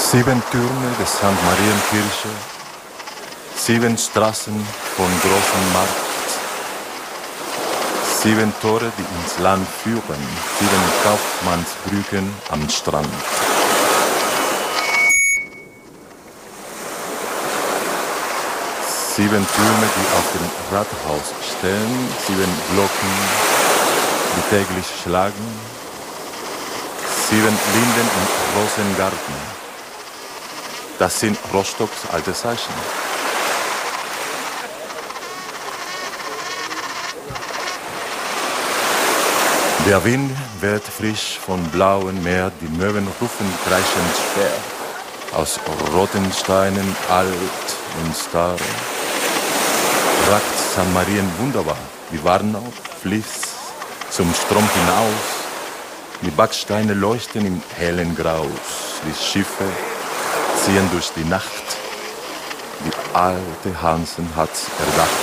7 Türme der St. Marienkirche, 7 Straßen von großem Markt, 7 Tore, die ins Land führen, 7 Kaufmannsbrücken am Strand. 7 Türme, die auf dem Rathaus stehen, 7 Glocken, die täglich schlagen, 7 Linden im Rosengarten. Das sind Rostocks alte Zeichen. Der Wind weht frisch vom blauen Meer, die Möwen rufen kreischend schwer. Aus roten Steinen, alt und starr, ragt St. Marien wunderbar. Die Warnow fließt zum Strom hinaus, die Backsteine leuchten im hellen Graus, die Schiffe ziehen durch die Nacht, die alte Hansen hat's erdacht.